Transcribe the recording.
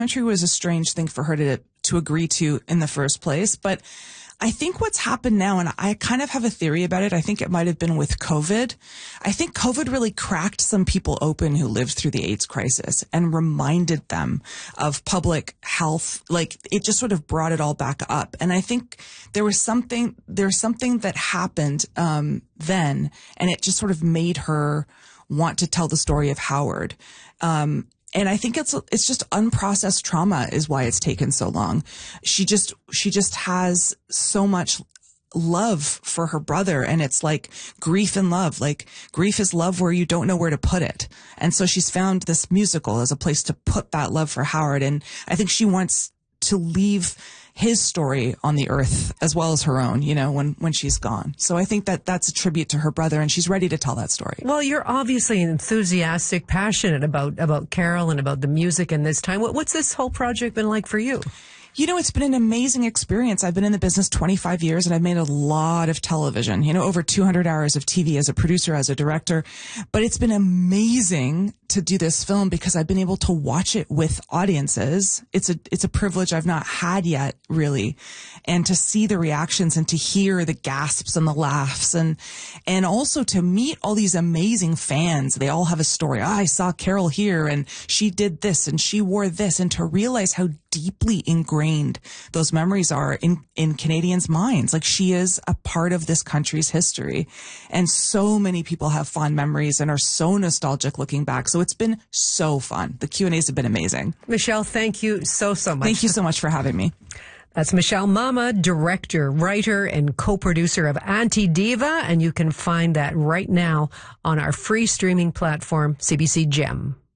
documentary was a strange thing for her to agree to in the first place. But I think what's happened now, and I kind of have a theory about it, I think it might have been with COVID. I think COVID really cracked some people open who lived through the AIDS crisis and reminded them of public health. Like, it just sort of brought it all back up. And I think there's something that happened then, and it just sort of made her want to tell the story of Howard. And I think it's just unprocessed trauma is why it's taken so long. She just has so much love for her brother, and it's like grief and love. Like, grief is love where you don't know where to put it. And so she's found this musical as a place to put that love for Howard. And I think she wants to leave his story on the earth as well as her own, you know, when she's gone. So I think that's a tribute to her brother, and she's ready to tell that story. Well, you're obviously enthusiastic, passionate about Carol and about the music and this time. What's this whole project been like for you? You know, it's been an amazing experience. I've been in the business 25 years and I've made a lot of television, you know, over 200 hours of TV as a producer, as a director. But it's been amazing to do this film because I've been able to watch it with audiences. It's a privilege I've not had yet, really. And to see the reactions and to hear the gasps and the laughs and also to meet all these amazing fans. They all have a story. Oh, I saw Carol here and she did this and she wore this, and to realize how deeply ingrained those memories are in Canadians' minds. Like, she is a part of this country's history. And so many people have fond memories and are so nostalgic looking back. So it's been so fun. The Q&As have been amazing. Michelle, thank you so much. Thank you so much for having me. That's Michelle Mama, director, writer, and co-producer of Anti-Diva. And you can find that right now on our free streaming platform, CBC Gem.